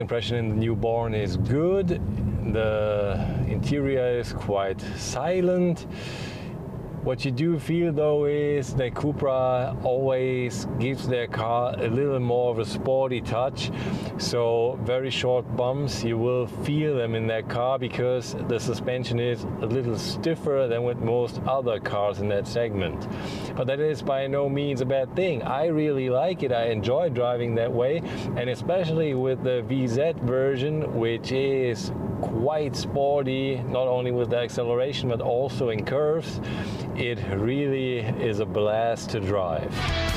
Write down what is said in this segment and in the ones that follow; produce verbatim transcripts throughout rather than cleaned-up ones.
Impression in the new Born is good. The interior is quite silent. What you do feel though is that Cupra always gives their car a little more of a sporty touch. So very short bumps, you will feel them in that car because the suspension is a little stiffer than with most other cars in that segment. But that is by no means a bad thing. I really like it. I enjoy driving that way, and especially with the V Z version, which is quite sporty, not only with the acceleration but also in curves. It really is a blast to drive.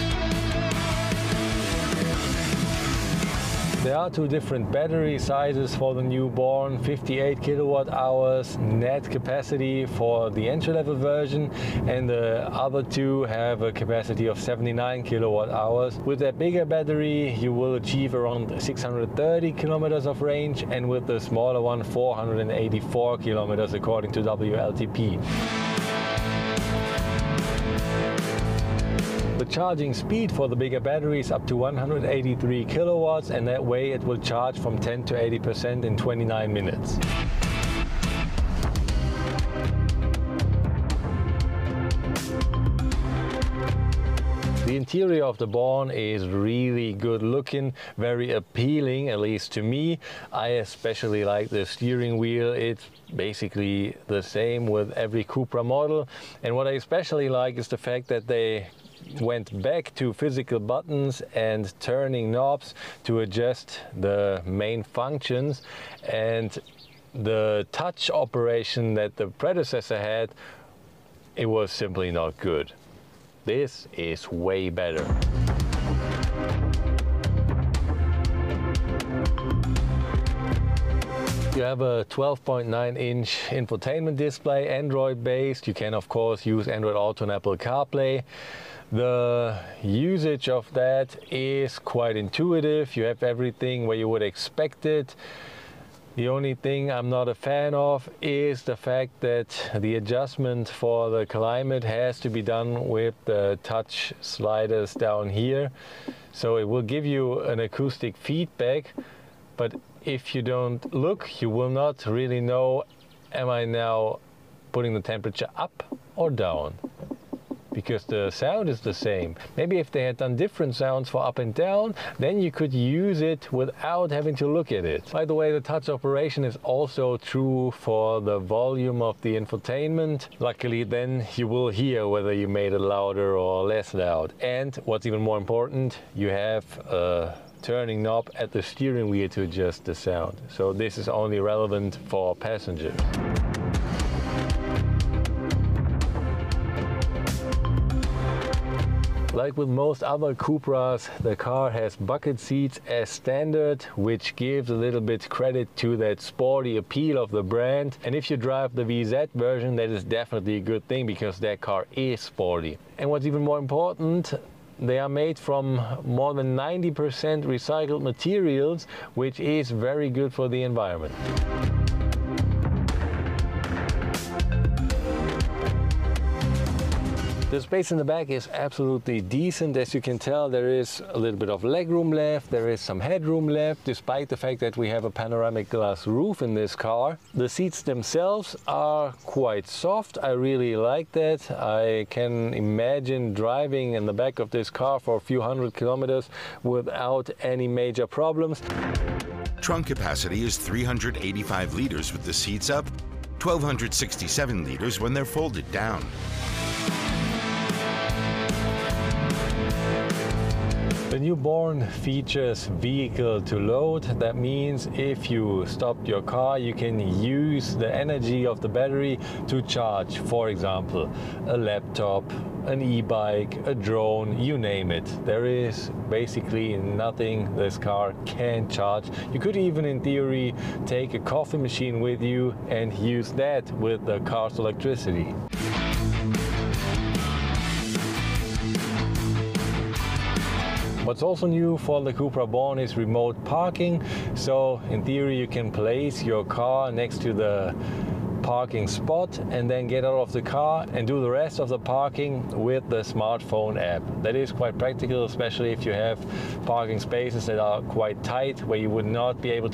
There are two different battery sizes for the new Born, fifty-eight kilowatt hours net capacity for the entry-level version, and the other two have a capacity of seventy-nine kilowatt hours. With that bigger battery you will achieve around six hundred thirty kilometers of range, and with the smaller one four hundred eighty-four kilometers according to W L T P. The charging speed for the bigger battery is up to one hundred eighty-three kilowatts, and that way it will charge from ten to eighty percent in twenty-nine minutes. The interior of the Born is really good looking, very appealing, at least to me. I especially like the steering wheel. It's basically the same with every Cupra model. And what I especially like is the fact that they went back to physical buttons and turning knobs to adjust the main functions, and the touch operation that the predecessor had, it was simply not good. This is way better. You have a twelve point nine inch infotainment display, Android based. You can of course use Android Auto and Apple CarPlay. The usage of that is quite intuitive. You have everything where you would expect it. The only thing I'm not a fan of is the fact that the adjustment for the climate has to be done with the touch sliders down here. So it will give you an acoustic feedback, but if you don't look, you will not really know, am I now putting the temperature up or down? Because the sound is the same. Maybe if they had done different sounds for up and down, then you could use it without having to look at it. By the way, the touch operation is also true for the volume of the infotainment. Luckily, then you will hear whether you made it louder or less loud. And what's even more important, you have a turning knob at the steering wheel to adjust the sound. So this is only relevant for passengers. Like with most other Cupras, the car has bucket seats as standard, which gives a little bit credit to that sporty appeal of the brand. And if you drive the V Z version, that is definitely a good thing because that car is sporty. And what's even more important, they are made from more than ninety percent recycled materials, which is very good for the environment. The space in the back is absolutely decent. As you can tell, there is a little bit of legroom left, there is some headroom left, despite the fact that we have a panoramic glass roof in this car. The seats themselves are quite soft. I really like that. I can imagine driving in the back of this car for a few hundred kilometers without any major problems. Trunk capacity is three hundred eighty-five liters with the seats up, one thousand two hundred sixty-seven liters when they're folded down. The new Born features vehicle to load. That means if you stopped your car, you can use the energy of the battery to charge, for example, a laptop, an e-bike, a drone, you name it. There is basically nothing this car can't charge. You could even, in theory, take a coffee machine with you and use that with the car's electricity. What's also new for the Cupra Born is remote parking. So in theory you can place your car next to the parking spot and then get out of the car and do the rest of the parking with the smartphone app. That is quite practical, especially if you have parking spaces that are quite tight, where you would not be able